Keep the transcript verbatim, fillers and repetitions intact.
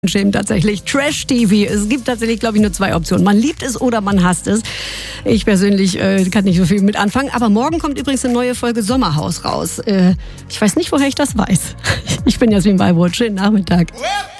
Schämen tatsächlich. Trash-T V. Es gibt tatsächlich, glaube ich, nur zwei Optionen. Man liebt es oder man hasst es. Ich persönlich äh, kann nicht so viel mit anfangen. Aber morgen kommt übrigens eine neue Folge Sommerhaus raus. Äh, ich weiß nicht, woher ich das weiß. Ich bin Jasmin Weibold. Schönen Nachmittag.